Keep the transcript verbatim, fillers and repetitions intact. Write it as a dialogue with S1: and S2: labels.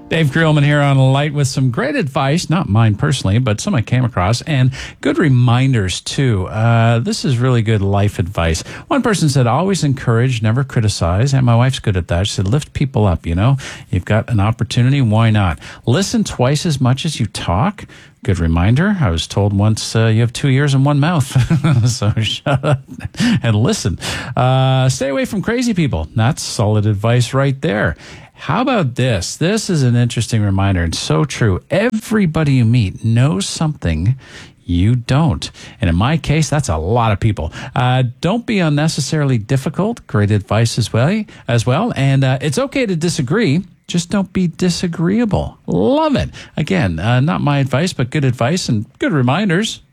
S1: Dave Creelman here on Light with some great advice, not mine personally, but some I came across, and good reminders too. Uh, this is really good life advice. One person said, always encourage, never criticize, and my wife's good at that. She said, lift people up, you know. You've got an opportunity, why not? Listen twice as much as you talk. Good reminder. I was told once uh, you have two ears and one mouth. So shut up and listen. Uh, stay away from crazy people. That's solid advice right there. How about this? This is an interesting reminder and so true. Everybody you meet knows something you don't. And in my case, that's a lot of people. Uh, don't be unnecessarily difficult. Great advice as well. As well. And uh, it's okay to disagree. Just don't be disagreeable. Love it. Again, uh, not my advice, but good advice and good reminders.